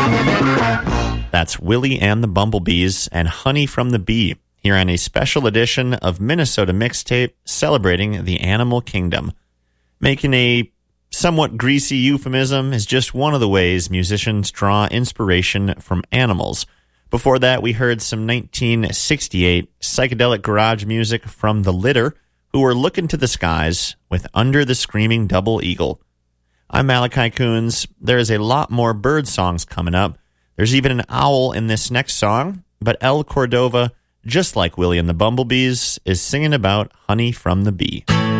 That's Willie and the Bumblebees and Honey from the Bee, here on a special edition of Minnesota Mixtape celebrating the animal kingdom. Making a somewhat greasy euphemism is just one of the ways musicians draw inspiration from animals. Before that, we heard some 1968 psychedelic garage music from The Litter, who were looking to the skies with Under the Screaming Double Eagle. I'm Malachi Coons. There is a lot more bird songs coming up. There's even an owl in this next song, but El Cordova, just like Willie and the Bumblebees, is singing about honey from the bee.